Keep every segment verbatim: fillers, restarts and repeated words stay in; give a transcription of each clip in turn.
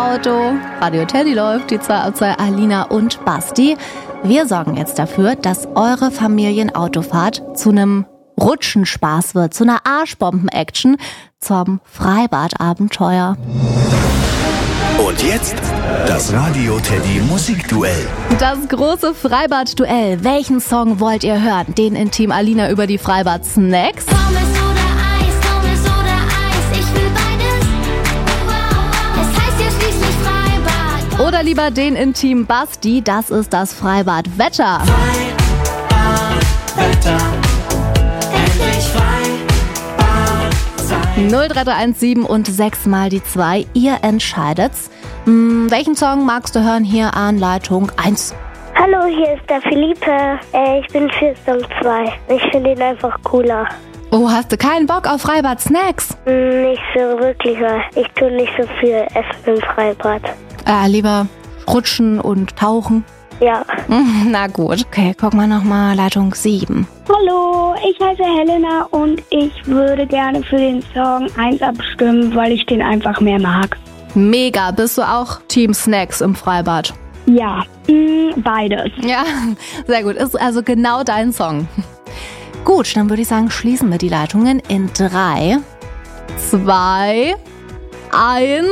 Auto. Radio Teddy läuft, die zwei, zwei Alina und Basti. Wir sorgen jetzt dafür, dass eure Familienautofahrt zu einem Rutschenspaß wird, zu einer Arschbomben-Action, zum Freibadabenteuer. Und jetzt das Radio Teddy Musikduell. Das große Freibad-Duell. Welchen Song wollt ihr hören? Den in Team Alina über die Freibad-Snacks? Pommes oder Eis, Pommes oder Eis, ich will beides. Es heißt ja schließlich Freibad. Oder lieber den in Team Basti? Das ist das Freibad-Wetter. Freibad-Wetter. Endlich Freibad sein. null drei drei eins sieben und sechs mal die zwei. Ihr entscheidet's. Hm, welchen Song magst du hören hier an Leitung eins? Hallo, hier ist der Philippe. Äh, ich bin für Song zwei. Ich finde ihn einfach cooler. Oh, hast du keinen Bock auf Freibad-Snacks? Hm, nicht so wirklich, weil ich tue nicht so viel Essen im Freibad. Äh, lieber rutschen und tauchen. Ja. Na gut. Okay, guck mal nochmal Leitung sieben. Hallo, ich heiße Helena und ich würde gerne für den Song eins abstimmen, weil ich den einfach mehr mag. Mega. Bist du auch Team Snacks im Freibad? Ja, mh, beides. Ja, sehr gut. Ist also genau dein Song. Gut, dann würde ich sagen, schließen wir die Leitungen in drei, zwei, eins.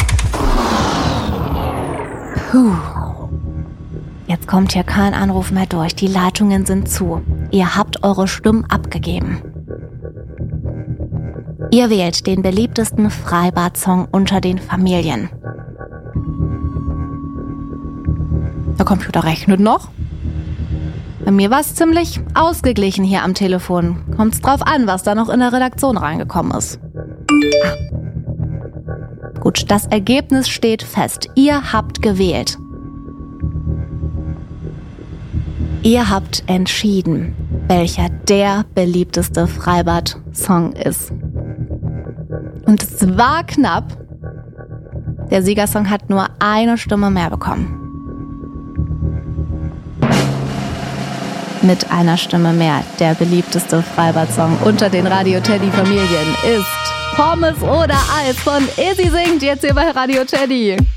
Puh. Jetzt kommt hier kein Anruf mehr durch. Die Leitungen sind zu. Ihr habt eure Stimmen abgegeben. Ihr wählt den beliebtesten Freibad-Song unter den Familien. Der Computer rechnet noch. Bei mir war es ziemlich ausgeglichen hier am Telefon. Kommt's drauf an, was da noch in der Redaktion reingekommen ist. Ah. Gut, das Ergebnis steht fest. Ihr habt gewählt. Ihr habt entschieden, welcher der beliebteste Freibad-Song ist. Und es war knapp. Der Siegersong hat nur eine Stimme mehr bekommen. Mit einer Stimme mehr. Der beliebteste Freibad-Song unter den Radio Teddy-Familien ist Pommes oder Eis von Izzy singt jetzt hier bei Radio Teddy.